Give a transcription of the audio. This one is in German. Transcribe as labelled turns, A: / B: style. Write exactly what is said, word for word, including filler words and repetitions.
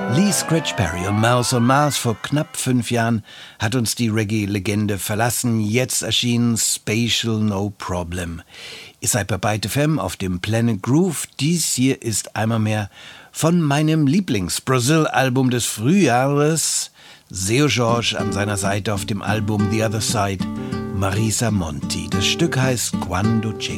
A: Lee Scratch Perry und Mouse on Mars vor knapp fünf Jahren hat uns die Reggae-Legende verlassen. Jetzt erschien Spatial No Problem. Ihr seid bei Byte F M auf dem Planet Groove. Dies hier ist einmal mehr von meinem Lieblings-Brazil-Album des Frühjahres. Seu Jorge an seiner Seite auf dem Album The Other Side, Marisa Monti. Das Stück heißt Quando Che.